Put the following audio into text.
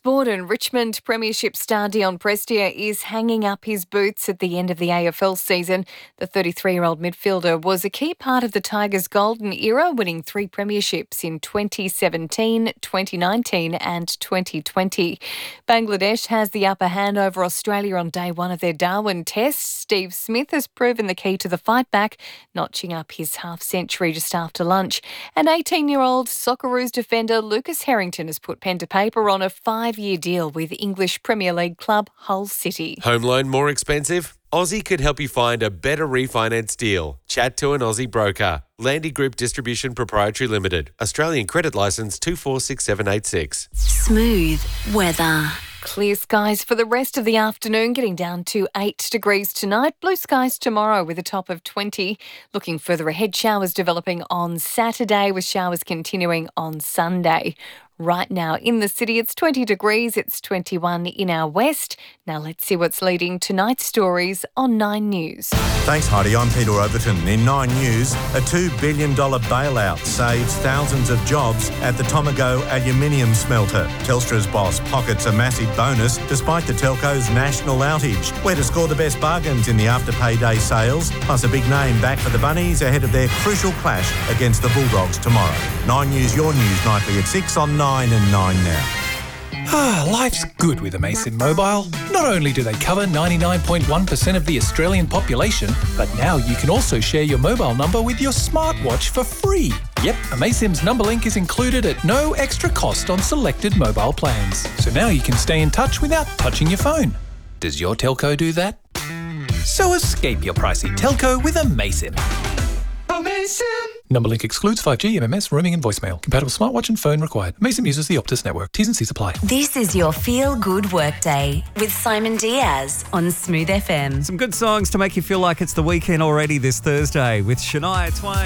sport, and Richmond Premiership star Dion Prestia is hanging up his boots at the end of the AFL season. The 33-year-old midfielder was a key part of the Tigers' golden era, winning 3 premierships in 2017, 2019 and 2020. Bangladesh has the upper hand over Australia on day 1 of their Darwin Test. Steve Smith has proven the key to the fight back, notching up his half-century just after lunch. And 18-year-old Socceroos defender Lucas Harrington has put pen to paper on a 5-year deal with English Premier League club Hull City. Home loan more expensive? Aussie could help you find a better refinance deal. Chat to an Aussie broker. Landy Group Distribution Proprietary Limited. Australian credit licence 246786. Smooth weather. Clear skies for the rest of the afternoon, getting down to 8 degrees tonight. Blue skies tomorrow with a top of 20. Looking further ahead, showers developing on Saturday with showers continuing on Sunday. Right now in the city, it's 20 degrees. It's 21 in our west. Now let's see what's leading tonight's stories on 9 News. Thanks, Heidi. I'm Peter Overton. In 9 News, a $2 billion bailout saves thousands of jobs at the Tomago aluminium smelter. Telstra's boss pockets a massive bonus despite the telco's national outage. Where to score the best bargains in the after-payday sales, plus a big name back for the Bunnies ahead of their crucial clash against the Bulldogs tomorrow. 9 News, your news nightly at 6 on 9 and 9 now. Life's good with Amaysim Mobile. Not only do they cover 99.1% of the Australian population, but now you can also share your mobile number with your smartwatch for free. Yep, Amaysim's number link is included at no extra cost on selected mobile plans. So now you can stay in touch without touching your phone. Does your telco do that? So escape your pricey telco with Amaysim. Amaysim! Number link excludes 5G, MMS, roaming and voicemail. Compatible smartwatch and phone required. Amaysim uses the Optus network. T's and C's apply. This is your feel-good workday with Simon Diaz on Smooth FM. Some good songs to make you feel like it's the weekend already this Thursday with Shania Twain.